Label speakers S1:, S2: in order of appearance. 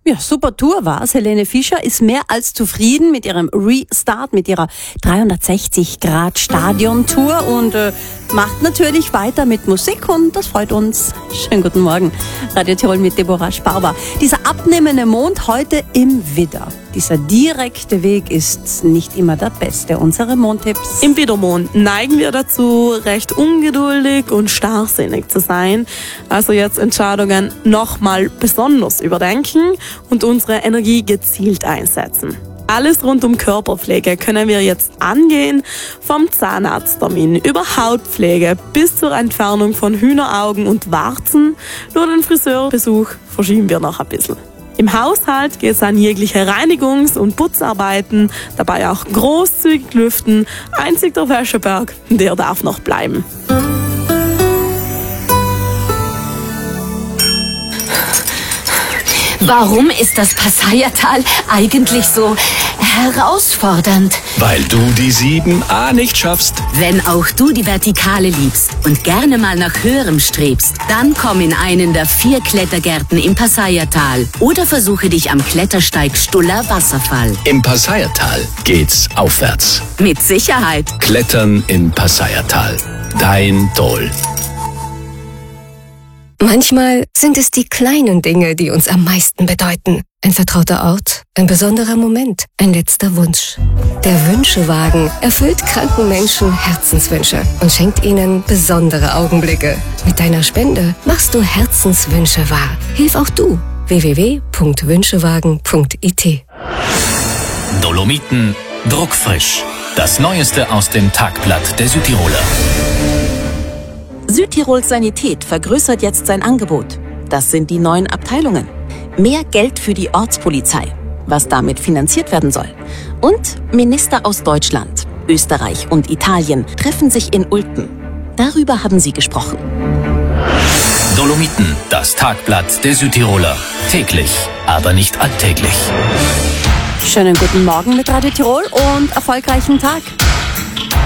S1: Ja, super Tour war's. Helene Fischer ist mehr als zufrieden mit ihrem Restart, mit ihrer 360-Grad-Stadion-Tour und macht natürlich weiter mit Musik und das freut uns. Schönen guten Morgen. Radio Tirol mit Deborah Sparber. Dieser abnehmende Mond heute im Widder. Dieser direkte Weg ist nicht immer der beste. Unsere Mondtipps.
S2: Im Widdermond neigen wir dazu, recht ungeduldig und starrsinnig zu sein. Also jetzt Entscheidungen nochmal besonders überdenken und unsere Energie gezielt einsetzen. Alles rund um Körperpflege können wir jetzt angehen, vom Zahnarzttermin über Hautpflege bis zur Entfernung von Hühneraugen und Warzen. Nur den Friseurbesuch verschieben wir noch ein bisschen. Im Haushalt geht es an jegliche Reinigungs- und Putzarbeiten, dabei auch großzügig lüften. Einzig der Wäscheberg, der darf noch bleiben.
S3: Warum ist das Passayertal eigentlich so herausfordernd?
S4: Weil du die 7a nicht schaffst.
S3: Wenn auch du die Vertikale liebst und gerne mal nach Höherem strebst, dann komm in einen der 4 Klettergärten im Passayertal oder versuche dich am Klettersteig Stuller Wasserfall.
S4: Im Passayertal geht's aufwärts.
S3: Mit Sicherheit.
S4: Klettern im Passayertal. Dein Dol.
S5: Manchmal sind es die kleinen Dinge, die uns am meisten bedeuten. Ein vertrauter Ort, ein besonderer Moment, ein letzter Wunsch. Der Wünschewagen erfüllt kranken Menschen Herzenswünsche und schenkt ihnen besondere Augenblicke. Mit deiner Spende machst du Herzenswünsche wahr. Hilf auch du. www.wünschewagen.it.
S6: Dolomiten druckfrisch. Das Neueste aus dem Tagblatt der Südtiroler.
S7: Südtirol Sanität vergrößert jetzt sein Angebot. Das sind die neuen Abteilungen. Mehr Geld für die Ortspolizei, was damit finanziert werden soll. Und Minister aus Deutschland, Österreich und Italien treffen sich in Ulten. Darüber haben sie gesprochen.
S6: Dolomiten, das Tagblatt der Südtiroler. Täglich, aber nicht alltäglich.
S1: Schönen guten Morgen mit Radio Tirol und erfolgreichen Tag.